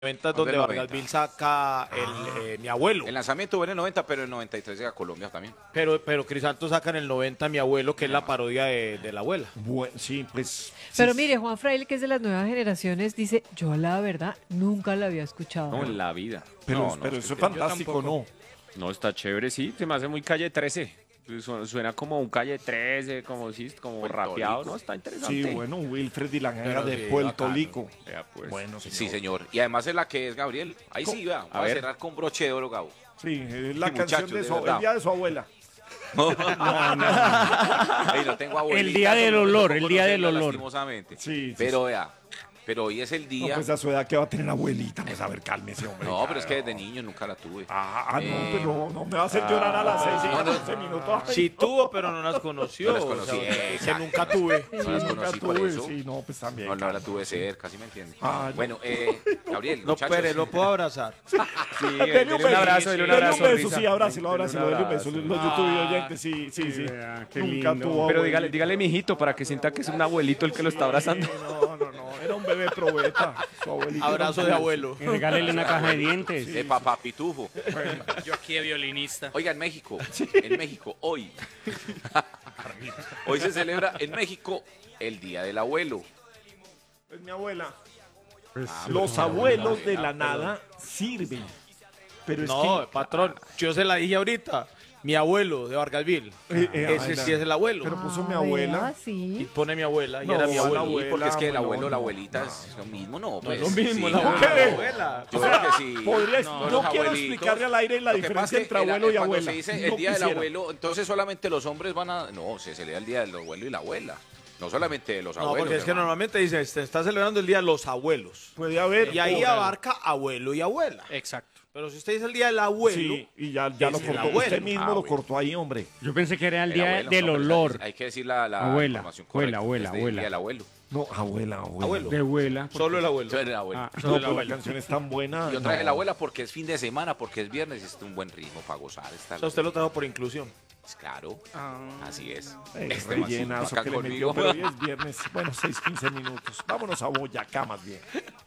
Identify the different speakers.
Speaker 1: 90
Speaker 2: Donde
Speaker 1: donde Vargas saca mi abuelo.
Speaker 2: El lanzamiento fue en el 90, pero en el 93 llega a Colombia también.
Speaker 1: Pero Crisanto saca en el 90 mi abuelo, que es la parodia de la abuela.
Speaker 3: Bueno, sí, pues.
Speaker 4: Pero
Speaker 3: sí,
Speaker 4: mire, Juan Fraile, que es de las nuevas generaciones, dice, yo la verdad nunca la había escuchado.
Speaker 5: No, en la vida.
Speaker 3: Pero,
Speaker 2: No,
Speaker 3: pero
Speaker 2: no,
Speaker 3: eso es
Speaker 2: yo
Speaker 3: fantástico, ¿no?
Speaker 5: No, está chévere, sí. Se me hace muy Calle 13. Suena como un Calle 13, como, sí, como
Speaker 2: Puerto
Speaker 5: rapeado,
Speaker 2: Rico.
Speaker 5: ¿no? Está interesante.
Speaker 3: Sí, bueno, Wilfred y la ganga
Speaker 1: Pero
Speaker 3: de
Speaker 1: sí,
Speaker 3: Puerto
Speaker 1: bacano.
Speaker 3: Rico.
Speaker 5: Vea, pues.
Speaker 3: Bueno, señor.
Speaker 2: Sí, señor. Y además es la que es Gabriel. Ahí sí, va.
Speaker 5: A
Speaker 2: Va a
Speaker 5: ver.
Speaker 2: cerrar con broche de oro, Gabo.
Speaker 3: Sí, es la
Speaker 2: Sí,
Speaker 3: canción
Speaker 2: muchachos,
Speaker 3: de
Speaker 2: de
Speaker 3: su,
Speaker 2: verdad.
Speaker 3: el día de su abuela.
Speaker 2: Ey, no tengo abuelita,
Speaker 6: El día del
Speaker 2: no
Speaker 6: olor,
Speaker 2: puedo
Speaker 6: el día del
Speaker 2: conocerla,
Speaker 6: olor.
Speaker 2: lastimosamente.
Speaker 3: Sí,
Speaker 2: Pero vea, pero hoy es el
Speaker 3: No,
Speaker 2: día.
Speaker 3: pues a su edad que va a tener abuelita. Pues a ver, cálmese, hombre.
Speaker 2: No, pero es que desde niño nunca la tuve.
Speaker 3: No, pero no me va a hacer llorar a las 6 y
Speaker 2: no, no.
Speaker 3: 14 minutos. Ay,
Speaker 1: Sí tuvo, pero no las conoció.
Speaker 2: No las conocí,
Speaker 1: o sea, que
Speaker 2: exacto.
Speaker 1: nunca tuve.
Speaker 2: No las
Speaker 3: nunca
Speaker 2: conocí por
Speaker 3: tuve,
Speaker 2: eso.
Speaker 3: sí, no, pues también.
Speaker 2: No, no la tuve cerca, ¿sí me entiendes?
Speaker 3: Ah, no.
Speaker 2: Bueno, Gabriel,
Speaker 1: No,
Speaker 2: muchachos.
Speaker 1: Pérez, lo puedo abrazar.
Speaker 5: Sí,
Speaker 3: Dele un
Speaker 5: un abrazo, dele un
Speaker 3: Dele
Speaker 5: abrazo.
Speaker 3: un beso,
Speaker 5: Risa.
Speaker 3: sí, abrácelo,
Speaker 5: Dele un
Speaker 3: dele un beso.
Speaker 5: abrazo.
Speaker 3: Los YouTube oyentes, sí, sí, sí.
Speaker 6: vea, qué
Speaker 3: Nunca
Speaker 6: lindo.
Speaker 3: tuvo
Speaker 5: Pero
Speaker 3: abuelita.
Speaker 5: dígale mijito para que sienta que es un abuelito el que lo está abrazando.
Speaker 3: No, era un bebé probeta. Su abuelita
Speaker 1: Abrazo
Speaker 3: era
Speaker 1: de
Speaker 3: un-
Speaker 1: abuelo.
Speaker 6: Y regálele una caja de dientes.
Speaker 2: De papá pitufo.
Speaker 7: Yo aquí de violinista.
Speaker 2: Oiga, en México, hoy. Hoy se celebra en México el Día del Abuelo.
Speaker 3: Es mi abuela.
Speaker 6: Pues,
Speaker 3: Los abuelos de la nada sirven. Pero es
Speaker 1: No, patrón, yo se la dije ahorita. Mi abuelo de Vargasville. Ese sí es el abuelo.
Speaker 3: Pero puso mi
Speaker 4: Ah,
Speaker 3: abuela.
Speaker 4: vea,
Speaker 1: Y
Speaker 4: sí.
Speaker 1: pone mi abuela y
Speaker 3: No,
Speaker 1: era mi
Speaker 3: a la
Speaker 1: abuelo.
Speaker 3: abuela.
Speaker 2: Porque es que el
Speaker 3: bueno,
Speaker 2: abuelo o la
Speaker 3: no,
Speaker 2: abuelita es lo mismo, ¿no?
Speaker 1: No
Speaker 2: Pues,
Speaker 1: es lo mismo,
Speaker 2: sí,
Speaker 1: el abuelo
Speaker 3: ¿qué?
Speaker 1: y la abuela.
Speaker 2: Yo creo que sí.
Speaker 3: Podría,
Speaker 2: No,
Speaker 3: no,
Speaker 2: los
Speaker 3: quiero
Speaker 2: abuelitos.
Speaker 3: explicarle al aire la
Speaker 2: Lo que pasa
Speaker 3: diferencia
Speaker 2: es
Speaker 3: entre
Speaker 2: que
Speaker 3: abuelo y
Speaker 2: cuando
Speaker 3: abuela.
Speaker 2: se dice
Speaker 3: No
Speaker 2: el Día del
Speaker 3: quisiera.
Speaker 2: Abuelo, entonces solamente los hombres van a... No, se celebra el Día del Abuelo y la abuela. No solamente de los
Speaker 1: No,
Speaker 2: abuelos.
Speaker 1: porque es que
Speaker 2: hermano.
Speaker 1: normalmente dice, se está celebrando el Día de los abuelos.
Speaker 3: Puede haber.
Speaker 1: Y ahí
Speaker 3: o-
Speaker 1: abarca abuelo y abuela.
Speaker 7: Exacto.
Speaker 1: Pero si usted dice el Día del abuelo,
Speaker 3: Sí, y ya lo
Speaker 1: es el
Speaker 3: cortó.
Speaker 1: abuelo.
Speaker 3: Usted mismo
Speaker 2: Ah,
Speaker 3: lo
Speaker 2: bueno.
Speaker 3: cortó ahí, hombre.
Speaker 6: Yo pensé que era el
Speaker 2: El
Speaker 6: día
Speaker 2: abuelo,
Speaker 6: del
Speaker 2: no, pero
Speaker 6: olor.
Speaker 2: hay que decir la
Speaker 6: Abuela,
Speaker 2: información
Speaker 6: abuela,
Speaker 2: correcta.
Speaker 6: abuela,
Speaker 2: Es del
Speaker 6: abuela.
Speaker 2: Día del abuelo.
Speaker 3: No, abuela.
Speaker 1: Abuelo.
Speaker 6: De abuela.
Speaker 1: solo el abuelo.
Speaker 2: Entonces, el abuelo.
Speaker 6: Ah,
Speaker 3: No,
Speaker 1: Solo el
Speaker 3: pero la
Speaker 1: abuelo.
Speaker 3: canción es tan buena.
Speaker 2: Y otra vez
Speaker 3: no.
Speaker 2: la abuela porque es fin de semana, porque es viernes y es un buen ritmo para gozar.
Speaker 1: O sea, usted lo trajo por inclusión.
Speaker 2: Claro, así es.
Speaker 3: Rellenazo
Speaker 2: acá
Speaker 3: que le metió,
Speaker 2: conmigo.
Speaker 3: pero hoy es viernes. Bueno, 6:15 minutos. Vámonos a Boyacá más bien.